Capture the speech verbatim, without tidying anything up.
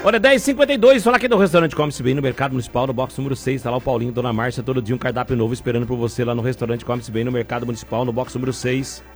Olha, dez e cinquenta e dois, falar aqui do restaurante Come-se Bem no Mercado Municipal, no box número seis, tá lá o Paulinho, Dona Márcia, todo dia um cardápio novo esperando por você lá no restaurante Come-se Bem no Mercado Municipal, no box número seis.